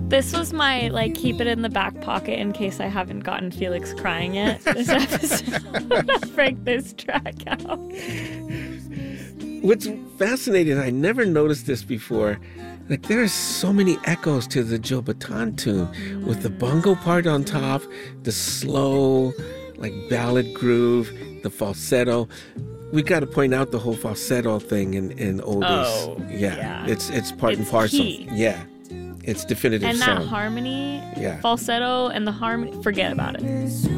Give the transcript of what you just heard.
This was my, like, keep it in the back pocket in case I haven't gotten Felix crying yet. This episode, I'll break this track out. What's fascinating, I never noticed this before, like there are so many echoes to the Joe Bataan tune with the bongo part on top, the slow, like ballad groove, the falsetto. We got to point out the whole falsetto thing in oldies. Oh, yeah. It's part and parcel. Key. Yeah. It's definitive And song. that harmony, Yeah. falsetto, and the harmony, forget about it.